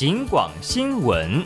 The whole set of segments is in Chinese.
警广新闻。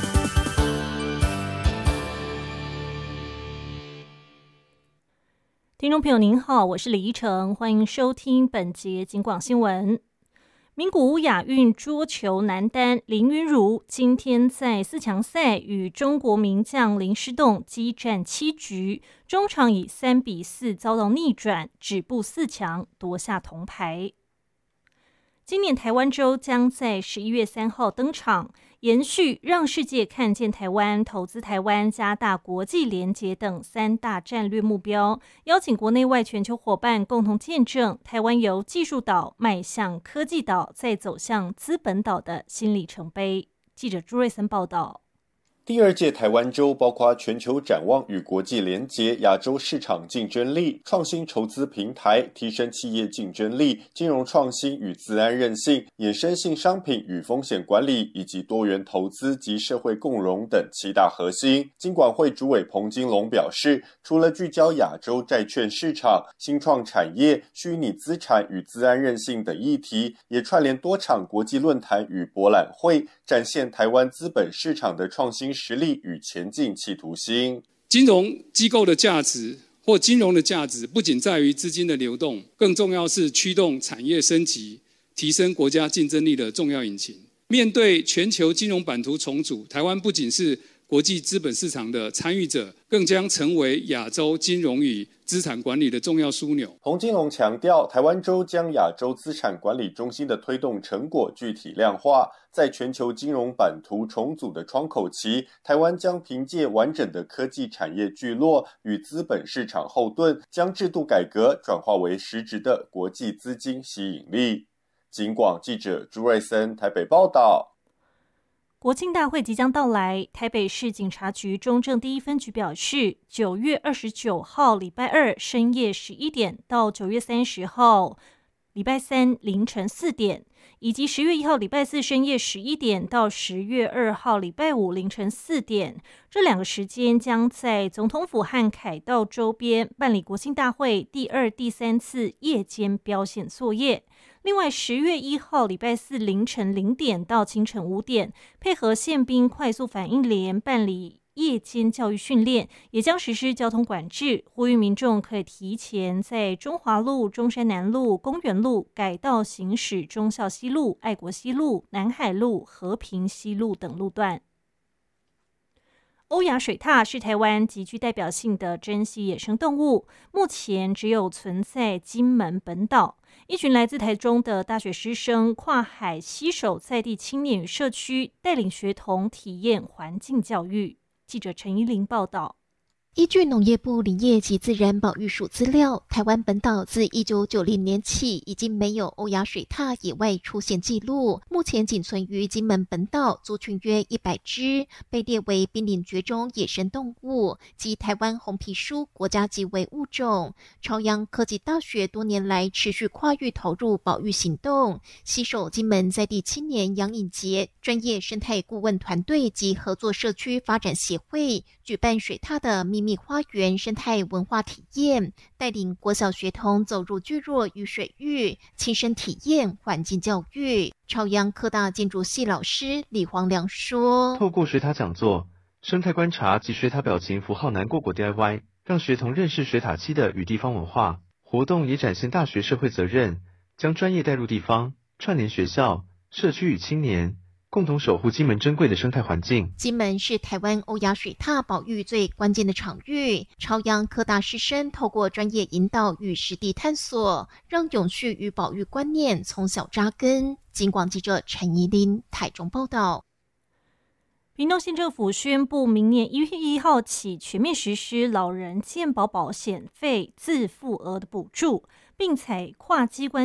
听众朋友您好，我是李依晨，欢迎收听本节警广新闻。名古屋亚运桌球男单林昀儒今天在4强赛与中国名将林诗栋激战7局，中场以3-4遭到逆转，止步4强，夺下铜牌。今年台湾周将在11月3号登场，延续让世界看见台湾、投资台湾、加大国际连结等3大战略目标，邀请国内外全球伙伴共同见证台湾由技术岛迈向科技岛，再走向资本岛的新里程碑。记者朱瑞森报道。 第2届台湾周包括全球展望与国际连结、亚洲市场竞争力、创新筹资平台、提升企业竞争力、金融创新与资安韧性、衍生性商品与风险管理，以及多元投资及社会共融等7大核心。金管会主委彭金龙表示，除了聚焦亚洲债券市场、新创产业、虚拟资产与资安韧性等议题，也串联多场国际论坛与博览会，展现台湾资本市场的创新实力与前进企图心。 金融机构的价值或金融的价值不仅在于资金的流动，更重要是驱动产业升级、提升国家竞争力的重要引擎。面对全球金融版图重组，台湾不仅是国际资本市场的参与者，更将成为亚洲金融与资产管理的重要枢纽。 彭金龙强调，台湾周将亚洲资产管理中心的推动成果具体量化，在全球金融版图重组的窗口期，台湾将凭借完整的科技产业聚落与资本市场后盾，将制度改革转化为实质的国际资金吸引力。警广记者朱瑞森台北报道。 国庆大会即将到来，台北市警察局中正第1分局表示，9月29号礼拜二深夜11点到9月30号礼拜三凌晨4点，以及10月1号礼拜四深夜11点到10月2号礼拜五凌晨4点，这2个时间将在总统府和凯道周边办理国庆大会第2、第3次夜间标线作业。另外10月1号礼拜四凌晨0点到清晨5点，配合宪兵快速反应连办理夜间教育训练，也将实施交通管制，呼吁民众可以提前在中华路、中山南路、公园路改道行驶忠孝西路、爱国西路、南海路、和平西路等路段。欧亚水獭是台湾极具代表性的珍稀野生动物，目前只有存在金门本岛。一群来自台中的大学师生跨海携手在地青年与社区，带领学童体验环境教育。记者陈依玲报道。 依据农业部林业及自然保育署资料，台湾本岛自1990年起已经没有欧亚水獭野外出现记录，目前仅存于金门本岛，族群约100只，被列为濒临绝种野生动物及台湾红皮书国家级危物种。朝阳科技大学多年来持续跨域投入保育行动，携手金门在地青年杨颖杰专业生态顾问团队及合作社区发展协会，举办水獭的秘密花园生态文化体验，带领国小学童走入聚落与水域，亲身体验环境教育。朝阳科大建筑系老师李黄良说， 透过水獭讲座、生态观察及水獭表情符号难过果 DIY， 让学童认识水獭栖的与地方文化。活动也展现大学社会责任，将专业带入地方，串联学校、社区与青年，共同守护金门珍贵的生态环境。 金门是台湾欧亚水獭保育最关键的场域，朝阳科大师生透过专业引导与实地探索，让永续与保育观念从小扎根。警广记者陈怡琳台中报道。 屏东县政府宣布，明年1月1号起全面实施老人健保保险费自付额的补助，并采跨机关